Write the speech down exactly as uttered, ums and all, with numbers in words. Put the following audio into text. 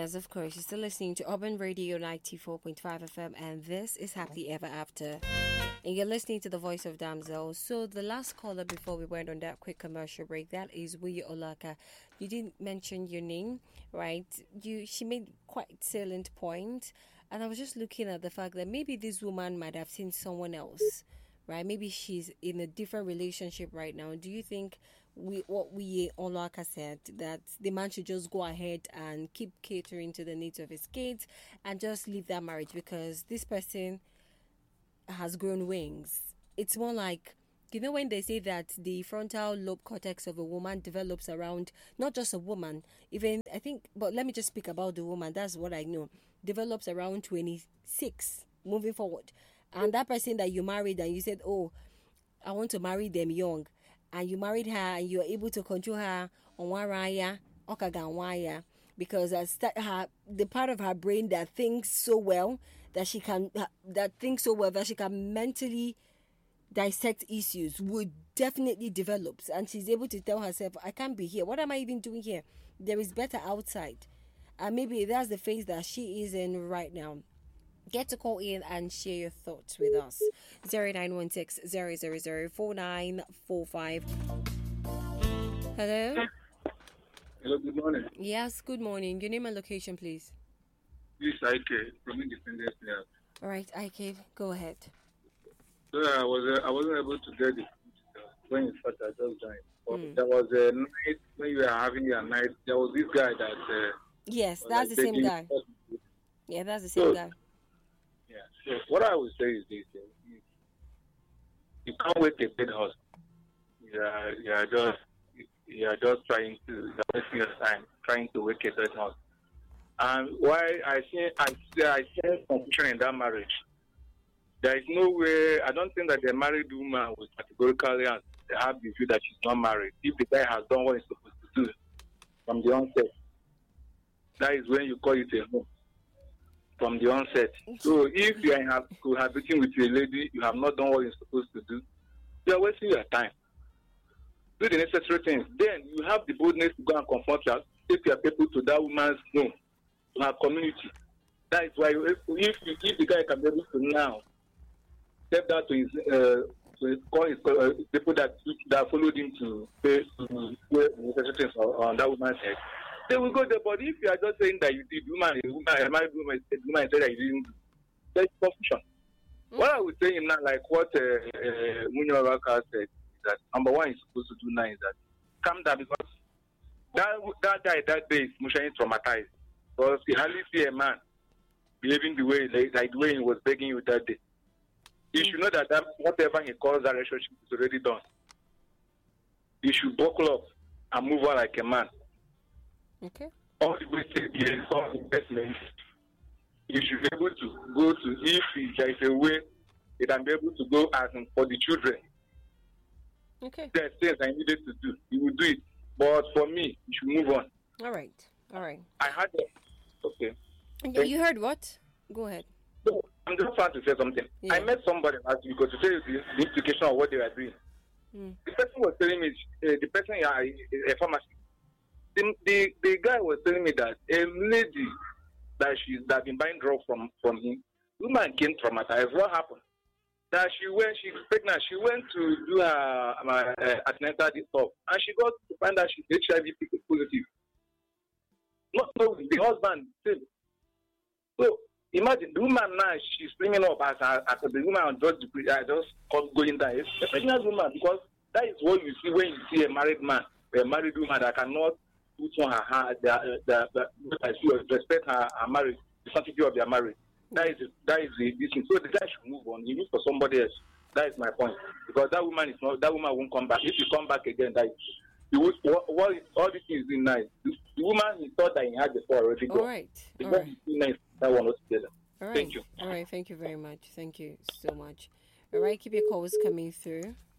Yes, of course. You're still listening to Urban Radio ninety-four point five F M, and this is Happily Ever After. And you're listening to the voice of Damsel. So the last caller before we went on that quick commercial break, that is Wuyi Olaka. You didn't mention your name, right? You she made quite salient point, and I was just looking at the fact that maybe this woman might have seen someone else, right? Maybe she's in a different relationship right now. Do you think we what we Olaka said, that the man should just go ahead and keep catering to the needs of his kids and just leave that marriage because this person has grown wings? It's more like, you know, when they say that the frontal lobe cortex of a woman develops around, not just a woman, even I think, but let me just speak about the woman. That's what I know. Develops around twenty-six moving forward. And that person that you married and you said, oh, I want to marry them young, and you married her and you're able to control her on waraya, okaganwaya, because as her the part of her brain that thinks so well that she can that thinks so well that she can mentally dissect issues would definitely develops, and she's able to tell herself, I can't be here. What am I even doing here? There is better outside. And maybe that's the phase that she is in right now. Get to call in and share your thoughts with us. zero nine one six, zero zero zero, four nine four five. Hello? Hello, good morning. Yes, good morning. Your name and location, please. This is I K from Independence. Yeah. All right, I K, go ahead. So I was uh, I wasn't able to get it when in fact I just joined. But Mm. there was a night when you were having your night. There was this guy that. Uh, Yes, was that's like the same taking- guy. Yeah, that's the same So- guy. Yeah. So what I would say is this: uh, you, you can't wait a dead horse. You are you are just you are just trying to you are wasting your time trying to wake a dead horse. And why I see I see I see confusion in that marriage. There is no way. I don't think that the married woman will categorically have the view that she's not married if the guy has done what he's supposed to do from the onset. That is when you call it a home from the onset. So if you are in ha- cohabiting with a lady, you have not done what you're supposed to do, you are wasting your time. Do the necessary things. Then you have the boldness to go and confront her, take your people to that woman's home, to her community. That is why if, if, if the guy can be able to now step down to his, uh, to his, call his uh, people that that followed him to pay to pay the necessary things on, on that woman's head, they will go there. But if you are just saying that you did, woman, a woman, a married woman, a woman said that you didn't do, there's confusion. Mm-hmm. What I would say him now, like what uh, uh, Munyo Raka said, is that number one is supposed to do now is that calm down, because that that guy that day is emotionally traumatized. Because he hardly see a man behaving the way like, like the way he was begging you that day. You should know that, that whatever he calls that relationship is already done. You should buckle up and move on like a man. Okay. All the way to the all investment, you should be able to go to, if there is a way, you can be able to go as in for the children. Okay. There are things I needed to do. You will do it. But for me, you should move on. All right. All right. I had a, okay. You, you heard what? Go ahead. So, I'm just trying to say something. Yeah. I met somebody last week because to tell you the, the implication of what they were doing. Mm. The person was telling me, uh, the person, yeah, a pharmacist. The, the the guy was telling me that a lady that she's that been buying drugs from from him, woman came traumatized. What happened? That she went, she's pregnant. She went to do her uh, uh, antenatal stuff, and she got to find out she's H I V positive. Not knowing the husband still. So imagine the woman now, she's bringing up as a, as a the woman just uh, just going down. It's a pregnant woman, because that is what you see when you see a married man, a married woman that cannot put on her heart, the, the, the, the, respect her, her marriage, the sanctity of their marriage. That is that is the this thing. So the guy should move on. He needs for somebody else. That is my point. Because that woman is not that woman won't come back. If you come back again, that you would, what, what is, all these things is nice. The, the woman he thought that he had before already gone. All right. The All guy right. is still nice. That one was together. All right. Thank you. All right. Thank you very much. Thank you so much. All right. Keep your calls coming through.